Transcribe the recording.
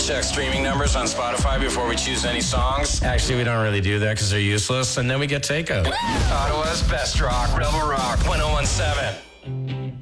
check streaming numbers on Spotify before we choose any songs. Actually, we don't really do that because they're useless, and then we get takeout. Ottawa's best rock, Rebel Rock 1017.